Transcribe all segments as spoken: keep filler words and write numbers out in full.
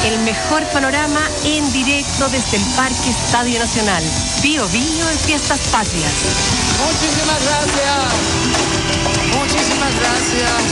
El mejor panorama en directo desde el Parque Estadio Nacional. Bío Bío en Fiestas Patrias. Muchísimas gracias. Muchísimas gracias.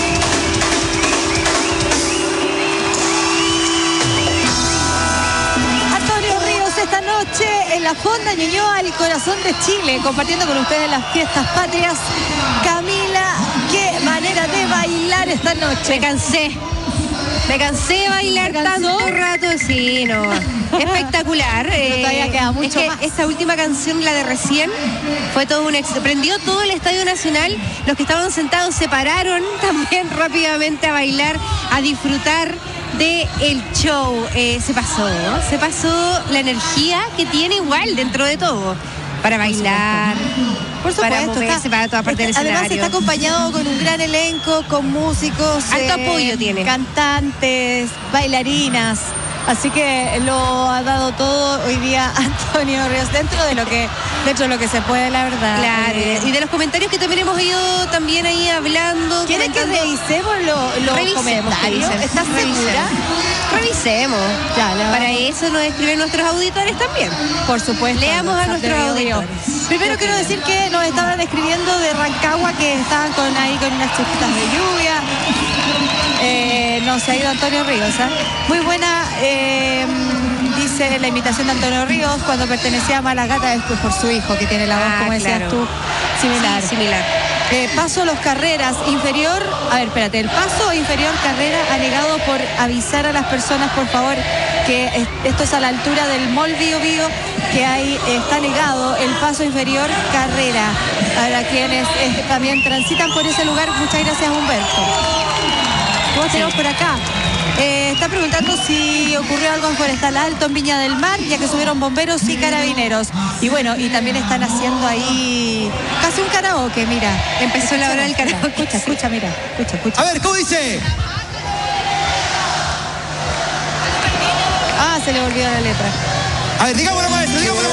Antonio Ríos esta noche en la Fonda Ñuñoa, el corazón de Chile, compartiendo con ustedes las Fiestas Patrias. Camila, qué manera de bailar esta noche. Me cansé. Me cansé de bailar tanto rato, sí, no. Espectacular. Pero todavía queda mucho es que más. esa última canción, la de recién, fue todo un éxito. Prendió todo el Estadio Nacional. Los que estaban sentados se pararon también rápidamente a bailar, a disfrutar de el show. Eh, se pasó, ¿no? Se pasó la energía que tiene igual dentro de todo. Para bailar, por supuesto, para moverse está, para toda parte del escenario. Además está acompañado con un gran elenco, con músicos, alto eh, apoyo tiene, cantantes, bailarinas. Así que lo ha dado todo hoy día Antonio Ríos, dentro de lo que dentro de lo que se puede, la verdad. Claro, eh, y de los comentarios que también hemos ido también ahí hablando. ¿Quieren que revisemos lo, los revisemos, comentarios? ¿Estás segura? Revisemos. Ya, la Para eso nos escriben nuestros auditores también. Por supuesto. Leamos a nuestros auditores. Primero quiero decir que nos estaban escribiendo de Rancagua, que estaban con ahí con unas chiquitas de lluvia. Eh, no se ha ido Antonio Ríos, ¿eh? Muy buena, eh, dice la invitación de Antonio Ríos cuando pertenecía a Malagata, después por su hijo, que tiene la voz, ah, como decías claro. tú, similar. Sí, similar. Eh, paso Los Carreras, inferior, a ver, espérate, el paso inferior Carrera ha negado por avisar a las personas, por favor, que esto es a la altura del Mall Bío Bío, que ahí está negado el paso inferior Carrera. Para quienes eh, también transitan por ese lugar, muchas gracias, Humberto. ¿Cómo tenemos sí. por acá? Eh, está preguntando si ocurrió algo en Forestal Alto, en Viña del Mar, ya que subieron bomberos y carabineros. Y bueno, y también están haciendo ahí casi un karaoke, mira. Empezó la hora del karaoke. Escucha, escucha, mira. Escucha, escucha. A ver, ¿cómo dice? Ah, se le olvidó la letra. A ver, digámoslo, maestro, digámoslo.